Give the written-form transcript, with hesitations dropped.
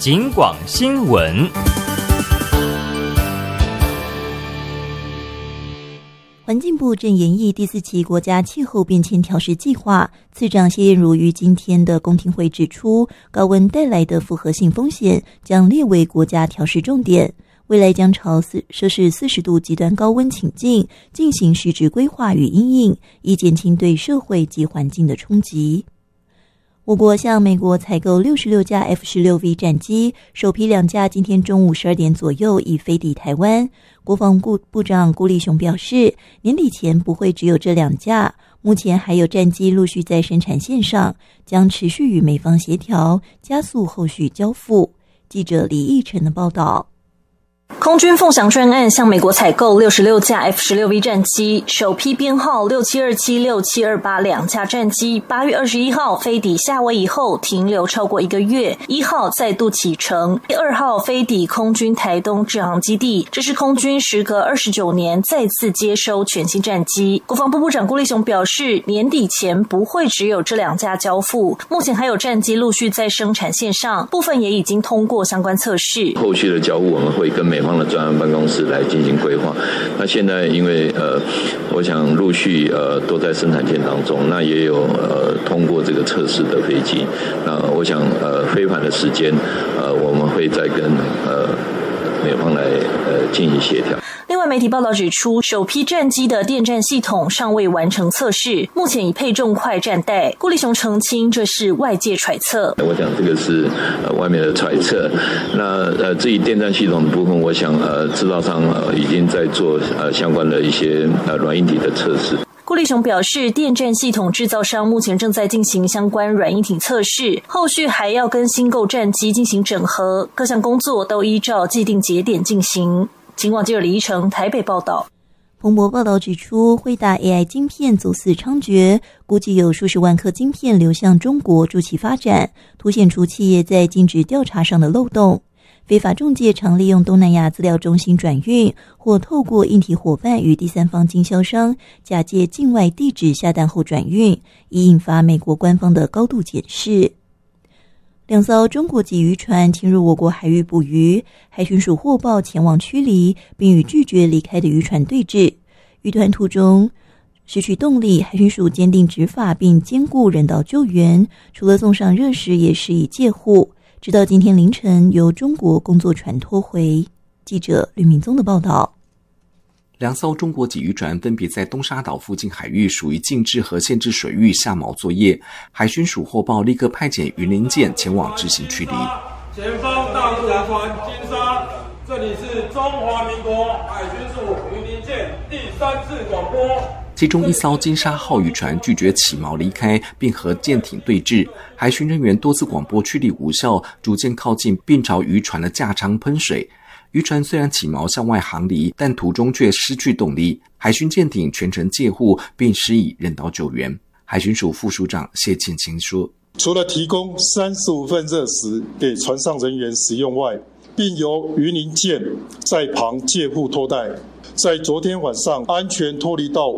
警广新闻。 环境部正研议第4期国家气候变迁调试计划，次长谢燕如于今天的公听会指出，高温带来的复合性风险将列为国家调试重点，未来将朝摄氏40度极端高温情境进行实质规划与因应，以减轻对社会及环境的冲击。我国向美国采购66架 F-16V 战机，首批2架今天中午12点左右已飞抵台湾。国防部长顾立雄表示，年底前不会只有这2架，目前还有战机陆续在生产线上，将持续与美方协调，加速后续交付。记者李义成的报道。 空军凤翔专案向美国采购66架 F-16V 战机，首批编号6727、6728两架战机8月21号飞抵夏威夷后停留超过1个月，1号再度启程，2号飞抵空军台东制航基地。这是空军时隔29年再次接收全新战机。国防部部长顾立雄表示，年底前不会只有这2架交付，目前还有战机陆续在生产线上，部分也已经通过相关测试。 后续的交付我们会跟美方的专案办公室来进行规划。那现在因为我想陆续都在生产线当中，那也有通过这个测试的飞机。那我想飞返的时间我们会再跟美方来进行协调。 另外，媒体报道指出，首批战机的电战系统尚未完成测试，目前已配重快战袋。顾立雄澄清，这是外界揣测。 我想这个是外面的揣测。那至于电战系统的部分，我想制造商已经在做相关的一些软硬体的测试。 顾立雄表示，电战系统制造商目前正在进行相关软硬体测试，后续还要跟新购战机进行整合，各项工作都依照既定节点进行。警广记者李一成台北报道。 彭博报道指出，辉达 AI 晶片走私猖獗，估计有数十万颗晶片流向中国助其发展，凸显出企业在尽职调查上的漏洞。非法中介常利用东南亚资料中心转运，或透过硬体伙伴与第三方经销商假借境外地址下单后转运，以引发美国官方的高度检视。2艘中国籍渔船侵入我国海域捕鱼，海巡署获报前往驱离，并与拒绝离开的渔船对峙。渔团途中失去动力，海巡署坚定执法并兼顾人道救援，除了送上热食，也施以戒护。直到今天凌晨，由中国工作船拖回。记者吕明宗的报道。 2艘中国籍渔船分别在东沙岛附近海域属于禁制和限制水域下锚作业，海巡署获报立刻派遣云林舰前往执行驱离。 前方大陆渔船金沙，这里是中华民国海巡署云林舰第3次广播。 其中1艘金沙号渔船拒绝起锚离开，并和舰艇对峙，海巡人员多次广播驱离无效，逐渐靠近并朝渔船的架舱喷水。渔船虽然起锚向外航离，但途中却失去动力，海巡舰艇全程戒护并施以人道救援。海巡署副署长谢庆清说， 除了提供35份热食给船上人员使用外，并由云林舰在旁戒护拖带，在昨天晚上安全脱离到